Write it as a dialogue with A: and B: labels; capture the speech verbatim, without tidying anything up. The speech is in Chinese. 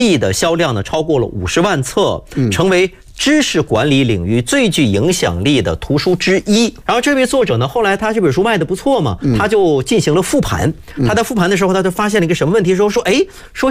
A: 亿的销量呢超过了五十万册，成为知识管理领域最具影响力的图书之一。然后这位作者呢，后来他这本书卖的不错嘛，他就进行了复盘。他在复盘的时候，他就发现了一个什么问题，说说哎说。